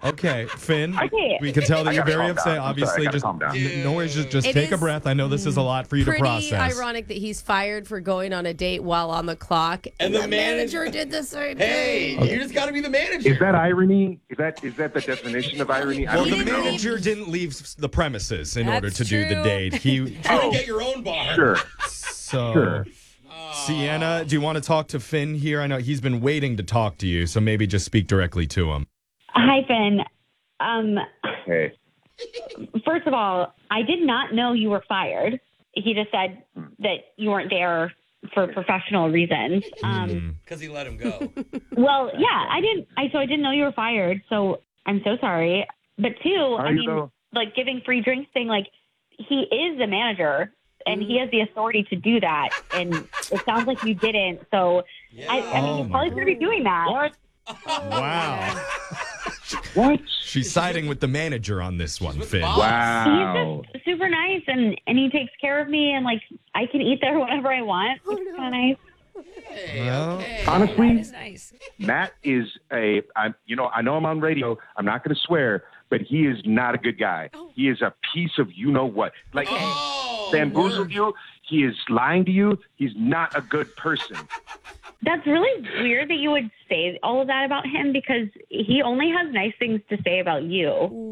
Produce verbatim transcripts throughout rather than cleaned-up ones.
Okay, Finn. Okay. We can tell that I you're gotta very calm upset. down. I'm Obviously, sorry, I gotta just calm down. n- no worries. Just, just It take a is breath. I know this is a lot for you to Pretty process. ironic that he's fired for going on a date while on the clock, And the manager did the same Hey, thing. you just got to be the manager. Is that irony? Is that is that the definition of irony? I Well, don't the know. manager didn't leave the premises in order That's to do the true. date. He You Oh. get your own bar. Sure. so. Sure. Sienna, do you want to talk to Finn here? I know he's been waiting to talk to you, so maybe just speak directly to him. Hi, Finn. Um, Hey. first of all, I did not know you were fired. He just said that you weren't there for professional reasons. Um, Because he let him go. well, yeah, I didn't. I so I didn't know you were fired. So I'm so sorry. But two, Are I you mean, though? like giving free drinks thing. Like he is the manager, and he has the authority to do that. And it sounds like you didn't. So I, I mean, Oh, he's my probably going to be doing that. What? Wow. What? She's siding with the manager on this one, with Finn. Bob. Wow. He's just super nice, and and he takes care of me, and like I can eat there whenever I want. Oh, It's no. kind of nice. Hey, Well, okay. Honestly, That is nice. Matt is a, I, you know, I know I'm on radio. I'm not going to swear, but he is not a good guy. He is a piece of you know what. Like, Oh, he bamboozled word. you. He is lying to you. He's not a good person. That's really weird that you would say all of that about him because he only has nice things to say about you.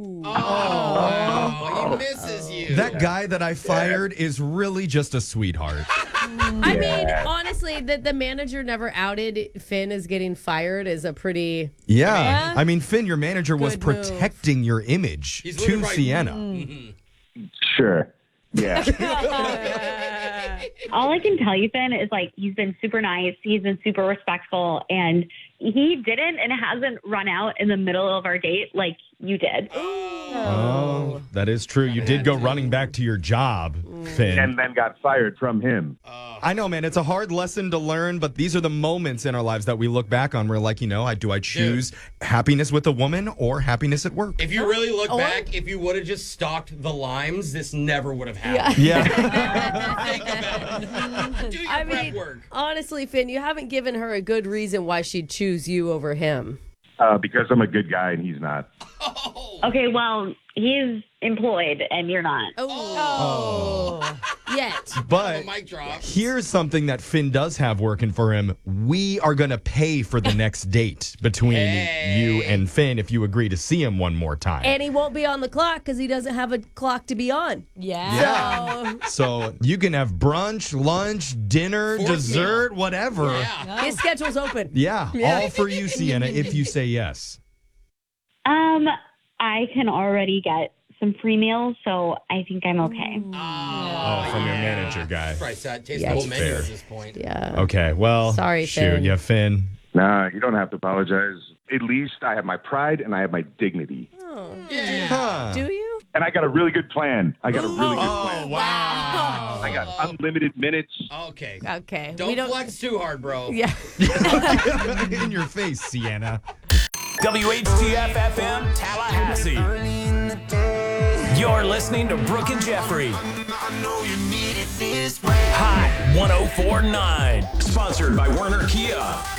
Oh, he misses you. That guy that I fired is really just a sweetheart. I mean, honestly, that the manager never outed Finn as getting fired is a pretty. Yeah. Yeah. I mean, Finn, your manager was Good move. protecting your image He's to living right. Sienna. Sure. Yeah. All I can tell you, Finn, is like he's been super nice. He's been super respectful, and he didn't and hasn't run out in the middle of our date like you did. Oh, that is true. You did go running back to your job, Finn. And then got fired from him. I know, man. It's a hard lesson to learn, but these are the moments in our lives that we look back on. We're like, you know, I do I choose happiness with a woman or happiness at work? If you really look Or- back, if you would have just stalked the limes, this never would have happened. Yeah. Think about it. Do your I prep mean, work. honestly, Finn, you haven't given her a good reason why she'd choose you over him. Uh, because I'm a good guy and he's not. Oh. Okay, well, he's employed and you're not. Oh. Yet. But A mic drop. here's something that Finn does have working for him. We are going to pay for the next date between Hey. you and Finn if you agree to see him one more time. And he won't be on the clock because he doesn't have a clock to be on. Yeah. Yeah. So you can have brunch, lunch, dinner, Fourth dessert, whatever. Yeah. His schedule's open. Yeah, all for you, Sienna, if you say yes. Um, I can already get some free meals, so I think I'm okay. Oh, from your manager guy. Probably sat taste Yeah, the whole that's menu fair. at this point. Yeah. Okay, well, Sorry, shoot, Finn. yeah, Finn. Nah, you don't have to apologize. At least I have my pride and I have my dignity. Yeah. Huh. Do you? And I got a really good plan. I got a really good Oh, plan. wow. I got unlimited minutes. Okay. Okay. Don't, we don't flex too hard, bro. Yeah. In your face, Sienna. W H T F F M Tallahassee. You're listening to Brooke and Jeffrey. Hot one oh four point nine. Sponsored by Werner Kia.